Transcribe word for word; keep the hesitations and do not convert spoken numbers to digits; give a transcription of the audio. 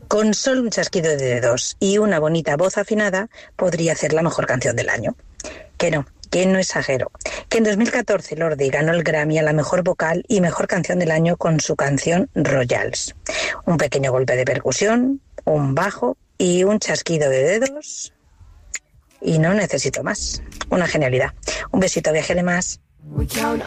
Con solo un chasquido de dedos y una bonita voz afinada, podría ser la mejor canción del año. Que no, que no exagero. Que en dos mil catorce Lorde ganó el Grammy a la mejor vocal y mejor canción del año con su canción Royals. Un pequeño golpe de percusión, un bajo y un chasquido de dedos. Y no necesito más. Una genialidad. Un besito, viajele más. We count